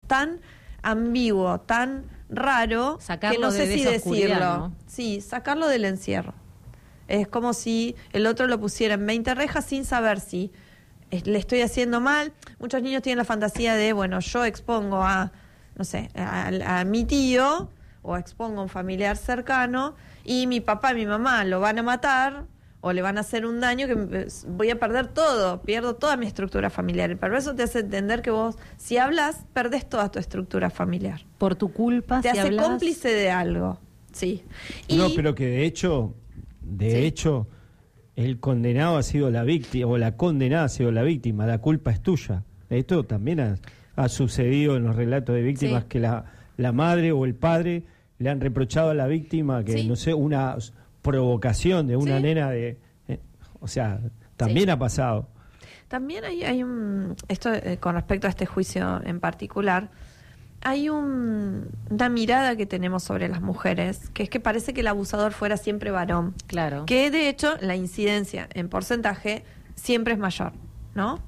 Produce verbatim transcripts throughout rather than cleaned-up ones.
tan ambiguo, tan raro, sacarlo que no sé de si esa decirlo. oscuridad, ¿no? Sí, sacarlo del encierro. Es como si el otro lo pusiera en veinte rejas sin saber si le estoy haciendo mal. Muchos niños tienen la fantasía de, bueno, yo expongo a, no sé, a, a mi tío o expongo a un familiar cercano y mi papá y mi mamá lo van a matar o le van a hacer un daño que voy a perder todo, pierdo toda mi estructura familiar. Pero eso te hace entender que vos, si hablas, perdés toda tu estructura familiar. Por tu culpa, te si hace hablas... cómplice de algo. Sí. Y, no, pero que de hecho, de sí. hecho, el condenado ha sido la víctima, o la condenada ha sido la víctima, la culpa es tuya. Esto también ha, ha sucedido en los relatos de víctimas, sí. que la, la madre o el padre le han reprochado a la víctima que, sí. no sé, una provocación de una sí. nena de... Eh, o sea, también sí. ha pasado. También hay, hay un... Esto eh, con respecto a este juicio en particular, hay un, una mirada que tenemos sobre las mujeres, que es que parece que el abusador fuera siempre varón. Claro. Que de hecho la incidencia en porcentaje siempre es mayor, ¿no?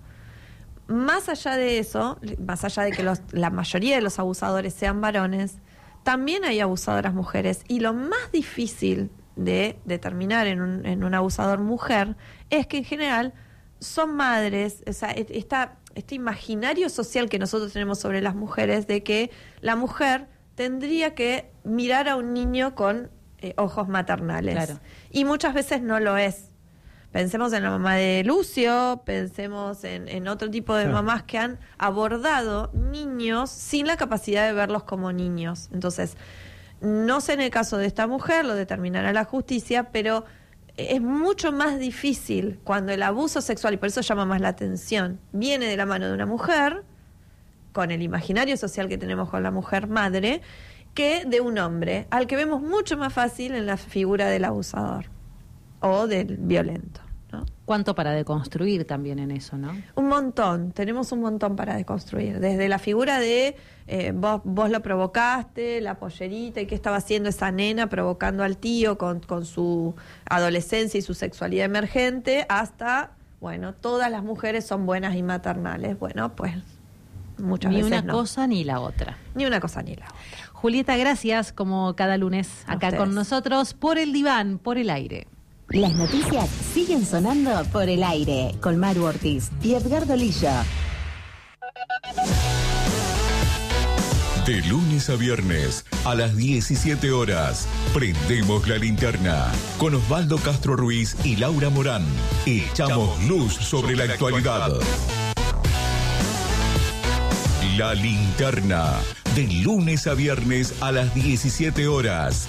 Más allá de eso, más allá de que los, la mayoría de los abusadores sean varones, también hay abusadoras mujeres. Y lo más difícil de determinar en un, en un abusador mujer es que en general son madres, o sea, esta... este imaginario social que nosotros tenemos sobre las mujeres de que la mujer tendría que mirar a un niño con eh, ojos maternales. Claro. Y muchas veces no lo es. Pensemos en la mamá de Lucio, pensemos en, en otro tipo de Claro. mamás que han abordado niños sin la capacidad de verlos como niños. Entonces, no sé en el caso de esta mujer, lo determinará la justicia, pero es mucho más difícil cuando el abuso sexual, y por eso llama más la atención, viene de la mano de una mujer, con el imaginario social que tenemos con la mujer madre, que de un hombre, al que vemos mucho más fácil en la figura del abusador o del violento, ¿no? ¿Cuánto para deconstruir también en eso, no? Un montón, tenemos un montón para deconstruir. Desde la figura de eh, vos, vos lo provocaste, la pollerita, y qué estaba haciendo esa nena provocando al tío con, con su adolescencia y su sexualidad emergente, hasta, bueno, todas las mujeres son buenas y maternales. Bueno, pues muchas ni veces una no. cosa ni la otra. Ni una cosa ni la otra. Julieta, gracias como cada lunes A acá ustedes. con nosotros por el diván, por el aire. Las noticias siguen sonando por el aire con Maru Ortiz y Edgardo Lillo. De lunes a viernes a las diecisiete horas, prendemos la linterna con Osvaldo Castro Ruiz y Laura Morán. Echamos luz sobre la actualidad. La linterna, de lunes a viernes a las diecisiete horas.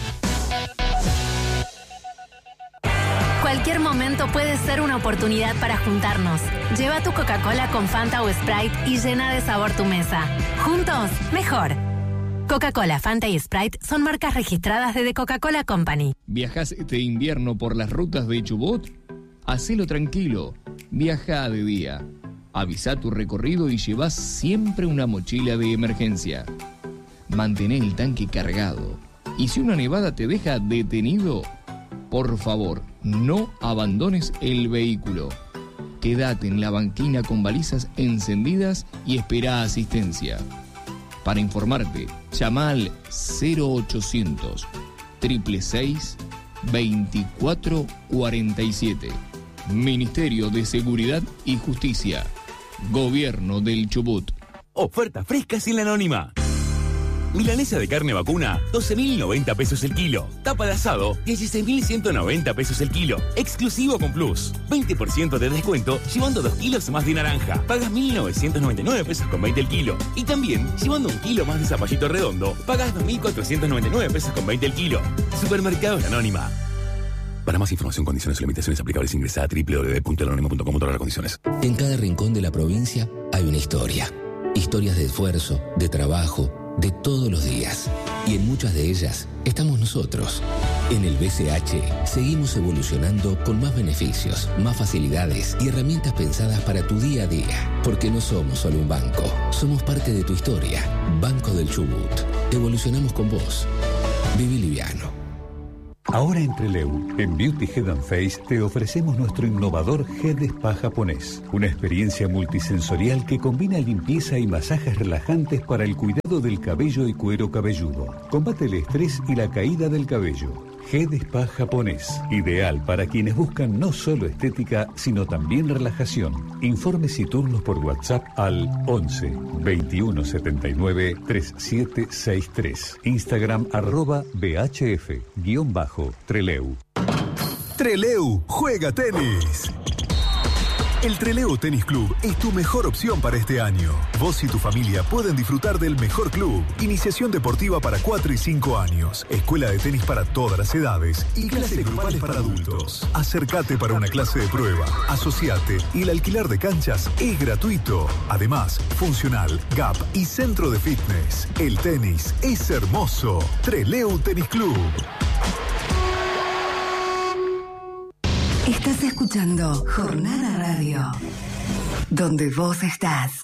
Cualquier momento puede ser una oportunidad para juntarnos. Lleva tu Coca-Cola con Fanta o Sprite y llena de sabor tu mesa. Juntos, mejor. Coca-Cola, Fanta y Sprite son marcas registradas de The Coca-Cola Company. ¿Viajás este invierno por las rutas de Chubut? Hacelo tranquilo. Viaja de día. Avisa tu recorrido y llevas siempre una mochila de emergencia. Mantén el tanque cargado. Y si una nevada te deja detenido, por favor, no abandones el vehículo. Quédate en la banquina con balizas encendidas y espera asistencia. Para informarte, llama al cero ochocientos, seiscientos sesenta y seis, veinticuatro cuarenta y siete. Ministerio de Seguridad y Justicia. Gobierno del Chubut. Oferta fresca sin la anónima. Milanesa de carne vacuna, doce mil noventa pesos el kilo. Tapa de asado, dieciséis mil ciento noventa pesos el kilo. Exclusivo con Plus. veinte por ciento de descuento llevando dos kilos más de naranja. Pagas mil novecientos noventa y nueve pesos con veinte el kilo. Y también, llevando un kilo más de zapallito redondo, pagas dos mil cuatrocientos noventa y nueve pesos con veinte el kilo. Supermercados La Anónima. Para más información, condiciones y limitaciones aplicables, ingresa a doble u doble u doble u punto la anónima punto com barra condiciones. En cada rincón de la provincia hay una historia. Historias de esfuerzo, de trabajo, de todos los días. Y en muchas de ellas estamos nosotros. En el B C H seguimos evolucionando con más beneficios, más facilidades y herramientas pensadas para tu día a día. Porque no somos solo un banco, somos parte de tu historia. Banco del Chubut. Evolucionamos con vos. Viví liviano. Ahora en Trelew, en Beauty Head and Face, te ofrecemos nuestro innovador Head Spa japonés. Una experiencia multisensorial que combina limpieza y masajes relajantes para el cuidado del cabello y cuero cabelludo. Combate el estrés y la caída del cabello. Head Spa japonés, ideal para quienes buscan no solo estética, sino también relajación. Informes y turnos por WhatsApp al once, veintiuno setenta y nueve, treinta y siete sesenta y tres. Instagram arroba bhf, guión bajo, Trelew. Trelew juega tenis. El Trelew Tenis Club es tu mejor opción para este año. Vos y tu familia pueden disfrutar del mejor club. Iniciación deportiva para cuatro y cinco años. Escuela de tenis para todas las edades. Y clases grupales para adultos. Acércate para una clase de prueba. Asociate y el alquiler de canchas es gratuito. Además, funcional, gap y centro de fitness. El tenis es hermoso. Trelew Tenis Club. Estás escuchando Jornada Radio, donde vos estás.